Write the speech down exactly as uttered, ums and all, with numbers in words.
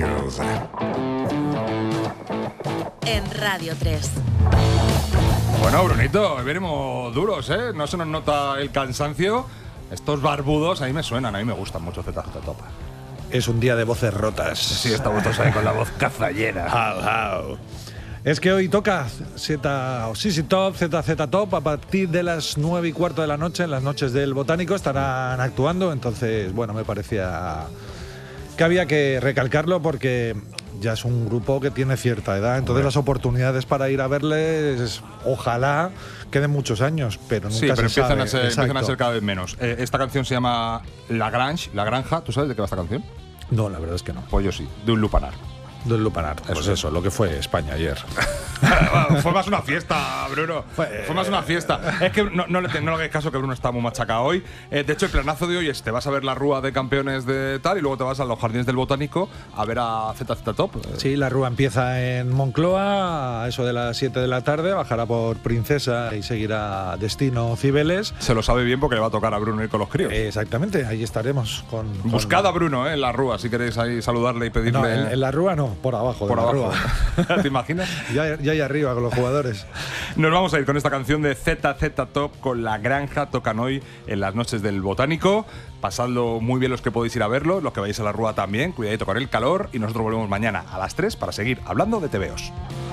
Girls. En Radio tres. Bueno, Brunito, hoy venimos duros, ¿eh? No se nos nota el cansancio. Estos barbudos a mí me suenan, a mí me gustan mucho Z Z Top. Es un día de voces rotas. Sí, estamos todos ahí con la voz cazallera. How, how. Es que hoy toca Z o Z Z Top, Z Z Top, a partir de las nueve y cuarto de la noche, en las noches del Botánico, estarán actuando. Entonces, bueno, me parecía que había que recalcarlo porque ya es un grupo que tiene cierta edad. Entonces, las oportunidades para ir a verles, ojalá queden muchos años, pero nunca sí, pero se empiezan, sabe. A ser, empiezan a ser cada vez menos. Eh, esta canción se llama La Grange, La Granja. ¿Tú sabes de qué va esta canción? No, la verdad es que no. Pues yo sí, de un lupanar. De un lupanar. Pues eso, eso, lo que fue España ayer. Fue más una fiesta, Bruno. Fue, Fue más una fiesta. Es que no, no, le, no le hagáis caso que Bruno está muy machacado hoy. Eh, de hecho, el planazo de hoy es: te vas a ver la Rúa de Campeones de tal y luego te vas a los Jardines del Botánico a ver a Z Z Top. Sí, la Rúa empieza en Moncloa a eso de las siete de la tarde, bajará por Princesa y seguirá destino Cibeles. Se lo sabe bien porque le va a tocar a Bruno ir con los críos. Eh, exactamente, ahí estaremos. Con, con Buscad a Bruno eh, en la Rúa si queréis ahí saludarle y pedirle. No, en, en la Rúa no, por abajo. Por de abajo. La Rúa. ¿Te imaginas? Ya, ya ahí arriba con los jugadores. Nos vamos a ir con esta canción de Z Z Top con La Granja. Tocan hoy en las noches del Botánico. Pasadlo muy bien los que podéis ir a verlo, los que vais a la Rúa también. Cuidadito con el calor y nosotros volvemos mañana a las tres para seguir hablando de tebeos.